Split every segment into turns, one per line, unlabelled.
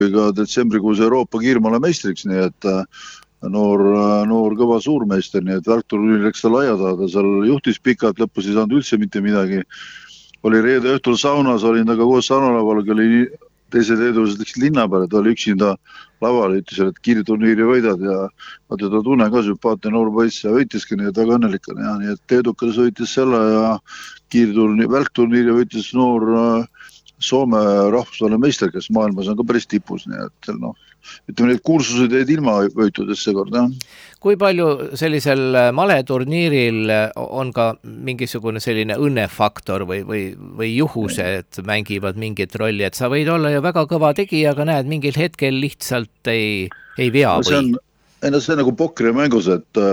ka detsembrikuus Euroopa kiirmale meistriks, nii et noor kõva suurmeister, nii et välkturniir läks ta laia taada, seal juhtis pikalt, lõpus ei saanud üldse mitte midagi. Oli reede õhtul saunas, olin taga koos saunalaval, oli teised eedused läksid linna peale, ta oli üksinda laval, ütles, et kiirturniiri võidad ja ma teda tunnen ka sümpaatne noor poiss ja võitiski, nii et väga õnnelik on. Ja, nii et edukas võitis selle ja välkturniiri võitis noor Soome rahvusvaheline meister, kes maailmas on ka päris tipus, nii et ütleme, need kursused jäid ilma võitudest seekord.
Kui palju sellisel maleturniiril on ka mingisugune selline õnnefaktor või juhuse, et mängivad mingit rolli, et sa võid olla ju väga kõva tegija, aga näed, mingil hetkel lihtsalt ei vea või?
See on nagu pokrimängus, et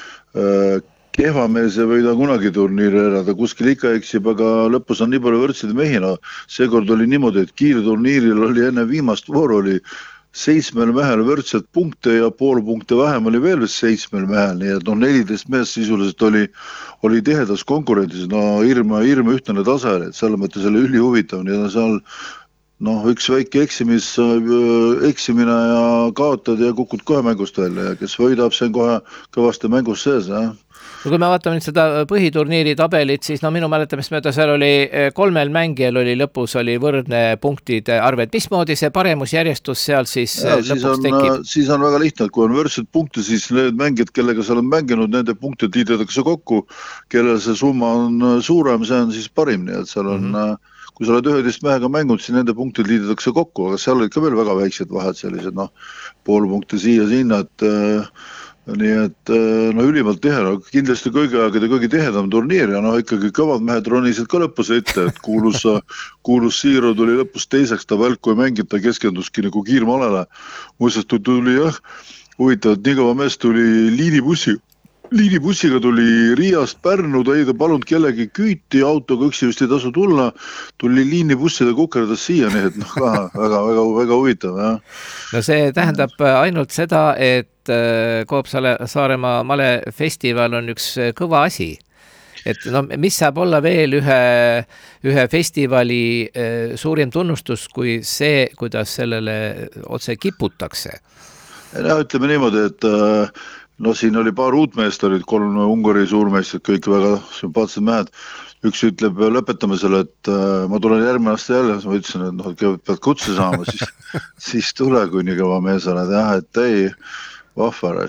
kehva mees ei võida kunagi turniiri elada, kuskil ikka eksib, aga lõpus on nii palju võrdseid mehi. Seekord oli niimoodi, et kiirturniiril oli enne viimast vooru oli 7 mehel võrdselt punkte ja pool punkte vähem oli veel 7 mehel, nii et 14 mees sisuliselt oli tihedas konkurentsis, hirm ühtne tase, et selle mõttes oli ülihuvitav, nii et seal üks väike eksimine ja kaotad ja kukud kohe mängust välja ja kes võidab, see on kohe kõvasti mängus sees.
No kui me vaatame nüüd seda põhiturniiri tabelit, siis minu mäletamist mööda seal oli 3 mängijal oli lõpus oli võrdne punktide arv, et mismoodi see paremusjärjestus seal siis lõpuks tekib?
Siis on väga lihtne, et kui on võrdsed punkte, siis need mängijad, kellega seal on mänginud, nende punktid liidetakse kokku, kellel see summa on suurem, see on siis parim, nii et seal on kui sa oled 11 mehega mängunud, siis nende punktid liidetakse kokku, aga seal olid ka veel väga väiksed vahed, sellised pool punkte siia-sinna, et nii et ülimalt tihe, kindlasti kõige tihedam turniir ja ikkagi kõvad mehed ronisid ka lõpus ette, et kuulus Siiro tuli lõpus teiseks, ta välku ei mängid, ta keskenduski nagu kiirmalele. Muistas tuli huvitav, et nii kõva mees tuli liinibussiga tuli Riiast Pärnu, ta ei palunud kellegi küüti, autoga üksi vist ei tasu tulla, tuli liinibussida kukerdas siia, nii et väga huvitav.
No see tähendab ainult seda, et Koop-Saaremaa malefestival on üks kõva asi. Et mis saab olla veel ühe festivali suurim tunnustus kui see, kuidas sellele otse kiputakse?
Ütleme niimoodi, et siin oli paar uut meest, olid 3 Ungari suurmeistrid, kõik väga sümpaatsed mehed. Üks ütleb, lõpetame selle, et ma tulen järgmine aasta jälle, ma ütlesin, et pead kutse saama, siis tule, kui nii kõva mees oled, et ei, vahvar,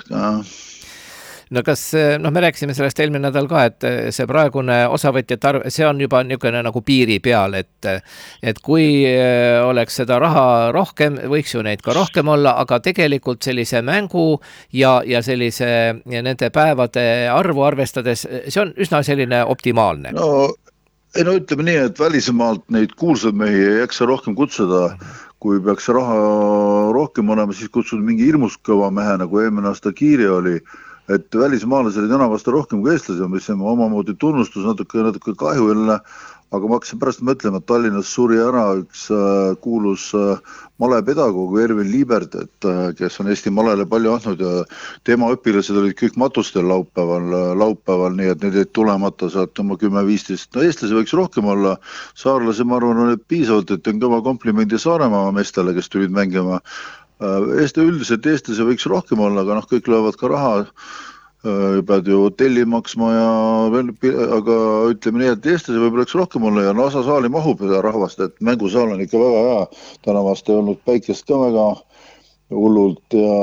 No kas, me rääkisime sellest eelmine nädal ka, et see praegune osavõtjate arv, see on juba niisugune nagu piiri peal, et kui oleks seda raha rohkem, võiks ju neid ka rohkem olla, aga tegelikult sellise mängu ja sellise nende päevade arvu arvestades, see on üsna selline optimaalne.
Ütleme nii, et välismaalt neid kuulsad mehi ei jaksa rohkem kutsuda, kui peaks raha rohkem olema, siis kutsud mingi hirmus kõva mehe, nagu eelmine aasta Kiiri oli, et välismaalased olid enamasti rohkem kui eestlasi, mis on omamoodi tunnustus, natuke kahju jälle, aga ma hakkasin pärast mõtlema, et Tallinnas suri ära üks kuulus malepedagoog Ervin Liibert, kes on Eesti malele palju andnud ja tema õpilased olid kõik matustel laupäeval, nii et need jäid tulemata saat oma 10-15. Eestlasi võiks rohkem olla, saarlasi ma arvan on piisavalt, et on kõva komplimendi Saaremaa meestele, kes tulid mängima. Üldiselt eestlasi võiks rohkem olla, aga kõik löövad ka raha, pead ju hotelli maksma aga ütleme nii, et eestlasi võib-olla võiks rohkem olla ja osa saali mahub rahvast, et mängusaal on ikka väga hea, tänavast ei olnud päikest ka väga hullult ja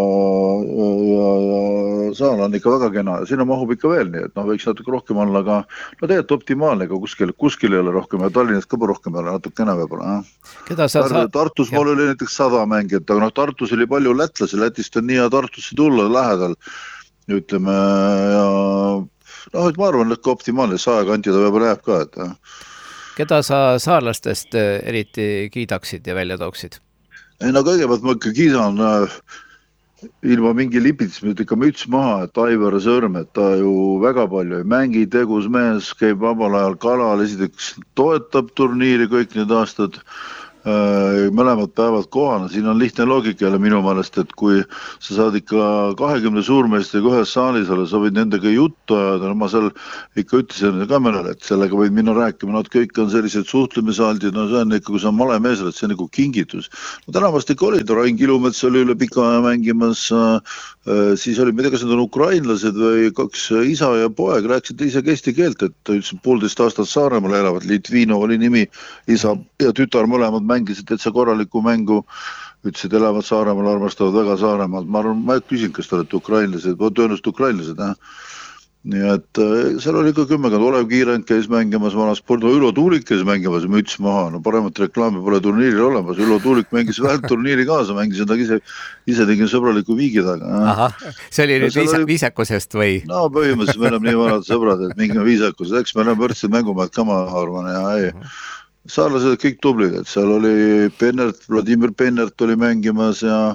saal on ikka väga kena ja sinna mahub ikka veel, nii et võiks natuke rohkem olla, aga tegelikult optimaalne, aga kuskil ei ole rohkem ja Tallinnas ka rohkem ei ole, natukene võib-olla. Tartus mul oli näiteks 100 mängijat, aga Tartus oli palju lätlasi, Lätist on nii ja Tartusse tulla lähedal, ütleme ja ma arvan, et optimaalne 100 kanti ta võib-olla jääb ka.
Keda sa saarlastest eriti kiidaksid ja välja tooksid?
Kõigepealt ma ikka kiidan ilma mingi lipitismi, ikka müts maha, et Aivar Sõrm, et ta ju väga palju ei mängi, tegus mees, käib vabal ajal kalal, esiteks toetab turniiri kõik need aastad, mõlemad päevad kohana, siin on lihtne loogika jälle minu meelest, et kui sa saad ikka 20 suurmeestega ühes saalis olla, sa võid nendega juttu ajada, ma seal ikka ütlesin kamerale, et sellega võid minna rääkima, nad kõik on sellised suhtlemisaldid, no see on ikka, kui sa on malemees, et see on nagu kingitus. No tänavast ikka olid, Rain Kilumets oli üle pika aja mängimas, siis oli, ma ei tea, kas need on ukrainlased või kaks isa ja poeg, rääkisid isegi eesti keelt, et ütlesid 1,5 aastat Saaremaal elavad, Litvinov oli nimi, isa ja tütar mõlemad mängisid täitsa korralikku mängu, ütlesid elavad Saaremaal, armastavad väga Saaremaalt. Ma arvan, ma küsin, kas te olete ukrainlased, tõenäoliselt ukrainlased, nii et seal oli ikka 10, Olev Kiirend käis mängimas vana sport, Ülo Tuulik käis mängimas müts maha, no paremat reklaami pole turniiril olemas, Ülo Tuulik mängis vähelt turniiri kaasa, mängisin ta ise tegin sõbraliku viigi taga.
Ahah, see oli nüüd viisakusest või?
No põhimõtteliselt me oleme nii vanad sõbrad, et mingi viisakus, eks me oleme võrdsid mängumaad ka ma arvan ja ei. Saarlased kõik tublid, et seal oli Pennert, Vladimir Pennert oli mängimas ja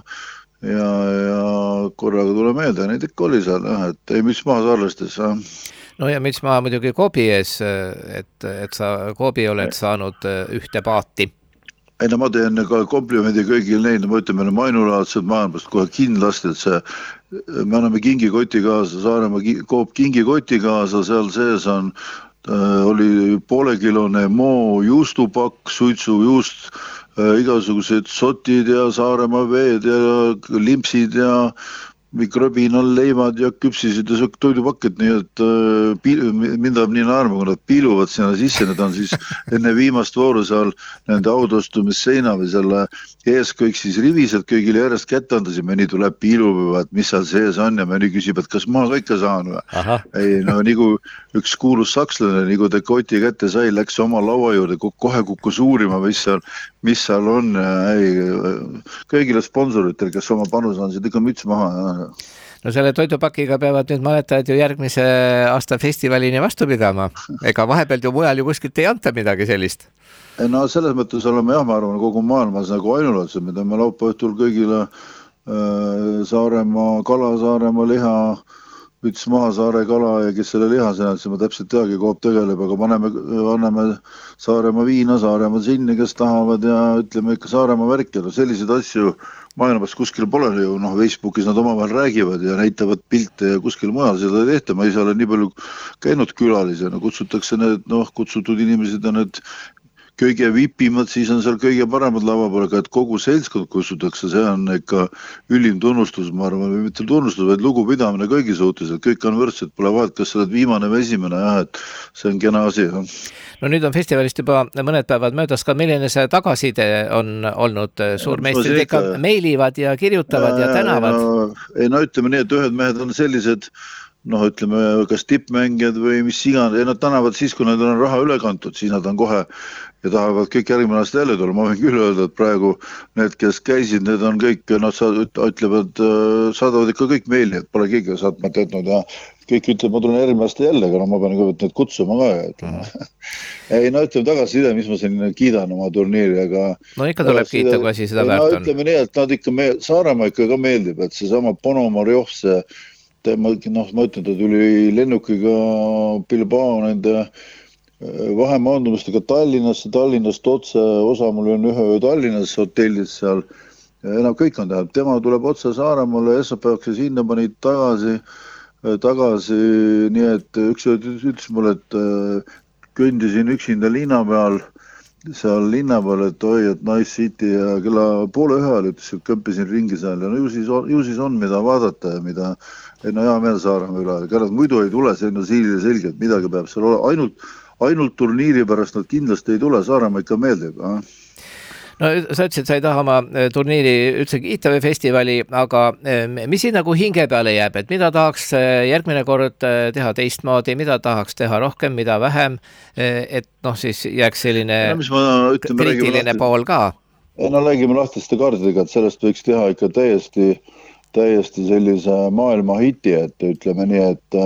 korraga tule meelde, neid ikka oli seal, et ei müts maha saarlastes.
No ja müts maha muidugi Koobi ees, et sa Koobi oled saanud ühte paati.
Ei no ma teen ka komplimendi kõigil neid, ma ütlen, me oleme ainulaadsed maailmast kohe kindlasti, et me anname kingikoti kaasa, Saaremaa Coop kingikoti kaasa, seal sees oli poolekilone moo juustupakk, suitsujuust, igasugused sotid ja Saaremaa veed ja limpsid ja mikrobinal leimad ja küpsisid ja toidupakket, nii et mind tahab nii naerma, kui nad piiluvad sinna sisse, need on siis enne viimast vooru seal nende autostumisseina või selle ees kõik siis rivised kõigile järjest kätte andas ja mõni tuleb piilub, et mis seal sees on ja mõni küsib, et kas ma ka ikka saan või? Ei, no nagu üks kuulus sakslane, nagu te koti kätte sai, läks oma laua juurde, kohe kukkus uurima, mis seal on. Kõigile sponsoritel, kes oma panus on, ikka müts maha.
No selle toidupakiga peavad nüüd mäletajad ju järgmise aasta festivalini vastu pidama. Ega vahepeal ju mujal ju kuskilt ei anta midagi sellist.
No selles mõttes oleme ma arvan, kogu maailmas nagu ainulaadsed, mida me laupäeva õhtul kõigile Saaremaa kala, Saaremaa liha, üts maha Saare kala ja kes selle liha sõnad, siis ma täpselt teagi, Coop tegeleb, aga anname Saaremaa viina, Saaremaa sinni, kes tahavad ja ütleme ikka Saaremaa värki, selliseid asju maailmas kuskil pole ju, Facebookis nad omavahel räägivad ja näitavad pilte ja kuskil mujal seda ei tehta, ma ise olen nii palju käinud külalisena, kutsutakse need, kutsutud inimesed ja need kõige vipimad, siis on seal kõige paremad lavapoole, et kogu seltskond kutsutakse, see on ikka ülim tunnustus, ma arvan, või mitte tunnustus, vaid lugupidamine kõigi suhtes, et kõik on võrdsed, pole vahet, kas sa oled viimane või esimene, et see on kena asi.
No nüüd on festivalist juba mõned päevad möödas, ka milline see tagasiside on olnud, suurmeistrid ikka meilivad ja kirjutavad ja tänavad?
No ütleme nii, et ühed mehed on sellised, ütleme, kas tippmängijad või mis iganes, nad tänavad siis, kui nad on raha üle kantud, siis nad on kohe ja tahavad kõik järgmine aasta jälle tulla. Ma võin küll öelda, et praegu need, kes käisid, need on kõik, nad ütlevad, saadavad ikka kõik meili, et pole keegi saatmata jätnud ja kõik ütleb, ma tulen järgmine aasta jälle, aga ma pean neid kutsuma ka. Ei, ütleme tagasiside, mis ma siin kiidan oma turniiri, aga...
No ikka tuleb kiita, kui asi seda väärt on.
Ütleme nii, et nad ikka, Saaremaa ikka ka meeldib, et see sama Ponomarjov, ma ütlen, ta tuli lennukiga Bilbao nende vahemaandumistega Tallinnast otse, osa mul on ühe Tallinnas hotellis seal, enam kõik on tähendab, tema tuleb otse Saaremaale, esmaspäevaks ja sinna panid tagasi, nii et üks ütles mulle, et kõndisin üksinda linna peal, et oi, et Nice City ja kella 12:30 ütles, et kõmpisin ringi seal ja ju siis on mida vaadata ja mida hea meel Saaremaa üle. Muidu ei tule, see on siilile selge, et midagi peab seal olla. Ainult turniiri pärast nad kindlasti ei tule, Saaremaa ikka meeldib.
No sa ütlesid, sa ei taha oma turniiri üldse kiita või festivali, aga mis siin nagu hinge peale jääb, et mida tahaks järgmine kord teha teistmoodi, mida tahaks teha rohkem, mida vähem, et siis jääks selline kriitiline pool ka?
Räägime lahtiste kaardidega, et sellest võiks teha ikka täiesti sellise maailma hiti, et ütleme nii, et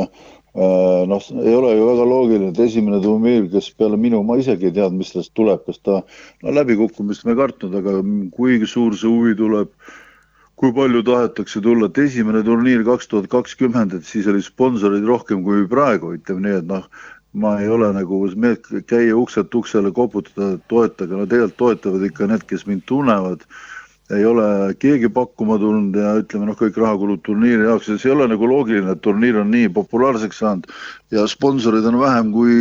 ei ole ju väga loogiline, et esimene turniir, kes peale minu, ma isegi ei teadnud, mis sellest tuleb, kas ta läbikukkumist me kartnud, aga kui suur see huvi tuleb, kui palju tahetakse tulla, et esimene turniir 2020, et siis oli sponsorid rohkem kui praegu, ütleme nii, et ma ei ole nagu käia ukselt uksele koputada, toetage, no tegelikult toetavad ikka need, kes mind tunnevad. Ei ole keegi pakkuma tulnud ja ütleme, kõik raha kulub turniiri jaoks ja see ei ole nagu loogiline, et turniir on nii populaarseks saanud ja sponsorid on vähem kui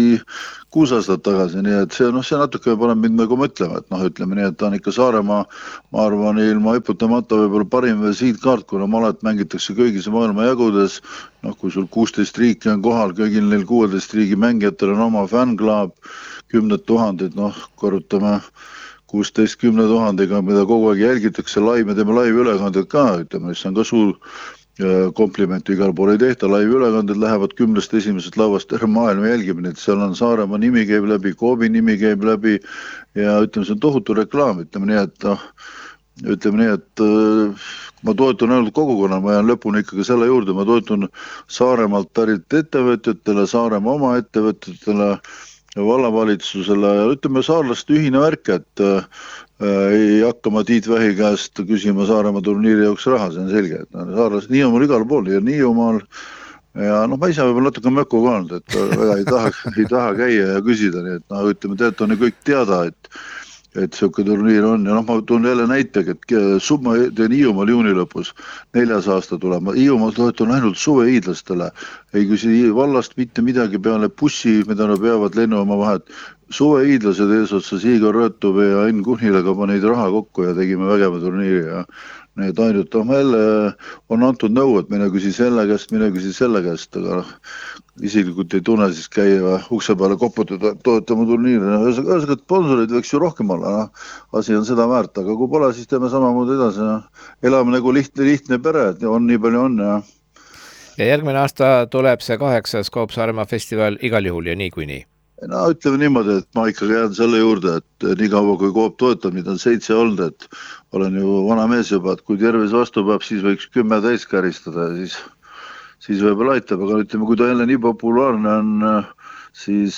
6 aastat tagasi, nii et see natuke paneb mind nagu mõtlema, et ütleme nii, et ta on ikka Saaremaa, ma arvan, ilma hüpotamata võib-olla parim visiitkaart, kuna malet mängitakse kõigis maailma jagudes, kui sul 16 riiki on kohal, kõigil neil 16 riigi mängijatel on oma fännklaab, 10 000, korrutame 16 10 000-ga, mida kogu aeg jälgitakse me teeme live-ülekanded ka, ütleme, see on ka suur kompliment, igal pool ei tehta, live-ülekanded lähevad 10 esimesest lauast terve maailma jälgimine, et seal on Saaremaa nimi käib läbi, Koobi nimi käib läbi ja ütleme, see on tohutu reklaam, ütleme nii, et ma toetun ainult kogukonna, ma jään lõpuni ikkagi selle juurde, ma toetun Saaremaalt pärit ettevõtjatele, Saaremaa oma ettevõtjatele, vallavalitsusele ja ütleme saarlaste ühine värk, et ei hakka ma Tiit Vähi käest küsima Saaremaa turniiri jaoks raha, see on selge, et saarlased Hiiumaal igal pool ja Hiiumaal ja ma ise võib-olla natuke mökku ka olnud, et väga ei taha käia ja küsida, nii et ütleme, tegelikult on ju kõik teada, et siuke turniir on ja ma tunnen jälle näitega, et ma teen Hiiumaal juuni lõpus 4. aasta tulema. Hiiumaal toetun ainult suvehiidlastele. Ei küsi vallast mitte midagi peale bussi, mida nad peavad lennuoma vahet. Suvehiidlased eesotsas Igor Röötove ja Ain Kuhnilega panid raha kokku ja tegime vägeva turniiri ja need ainult jälle on antud nõu, et mine küsi selle käest, aga isiklikult ei tunne siis käia ukse peale koputada, toetama turniiri. Ühesõnaga, sponsorid võiks ju rohkem olla, asi on seda väärt, aga kui pole, siis teeme samamoodi edasi. Elame nagu lihtne pere, et on nii palju on.
Ja järgmine aasta tuleb see 8. Coop Saaremaa festival igal juhul ja niikuinii.
Ütleme niimoodi, et ma ikkagi jään selle juurde, et nii kaua kui Coop toetab, mida on 7 olnud, et olen ju vana mees juba, et kui tervis vastu peab, siis võiks 10 täis käristada ja siis võib-olla aitab, aga ütleme, kui ta jälle nii populaarne on, siis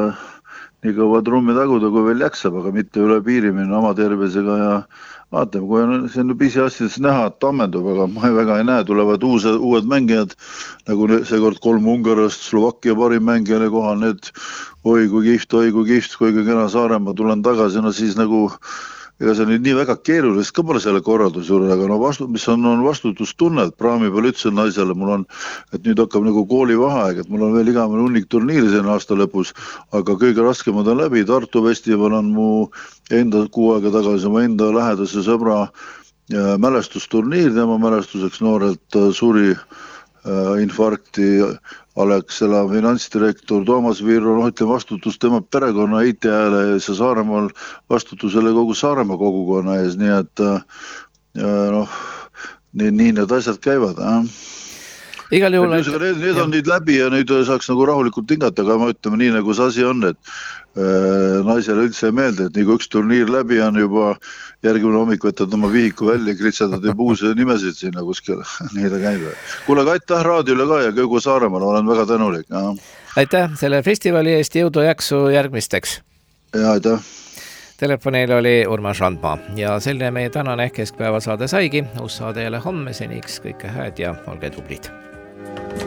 nii kaua trummi taguda, kui veel jaksab, aga mitte üle piiri minna oma tervisega ja vaatame, kui on see pisiasjades näha, et ammendub, aga ma väga ei näe, tulevad uued mängijad, nagu seekord 3 ungarast, Slovakkia parim mängijale kohal, need oi kui kihvt, kui kena Saaremaa tulen tagasi, siis nagu ega see nüüd nii väga keerulist ka pole selle korralduse juurde, aga mis on vastutustunne, et praami peal ütlesin naisele, mul on, et nüüd hakkab nagu koolivaheaeg, et mul on veel igavene hunnik turniiri selle aasta lõpus, aga kõige raskemad on läbi, Tartu festival on mu enda 6 aega tagasi, mu enda lähedase sõbra mälestusturniir, tema mälestuseks noorelt suri infarkti Alexela finantsdirektor Toomas Virro, ütleme vastutus tema perekonna IT-hääle ja see Saaremaal vastutusele kogu Saaremaa kogukonna ees, nii et nii need asjad käivad.
Igal juhul
need on nüüd läbi ja nüüd saaks nagu rahulikult hingata, aga ma ütleme nii nagu see asi on, et naisele üldse ei meelde, et nii kui üks turniir läbi on juba järgmine hommik võtad oma vihiku välja, kritsatad ja puuse nimesid sinna kuskil, nii ta käib. Kuule, aga aitäh raadiole ka ja kogu Saaremaal, olen väga tänulik.
Aitäh selle festivali eest, jõudu jaksu järgmisteks.
Ja aitäh.
Telefonil oli Urmas Randmaa ja selline meie tänane keskpäeva saade saigi. Uus saade jälle homme, seniks kõike hääd ja olge tublid.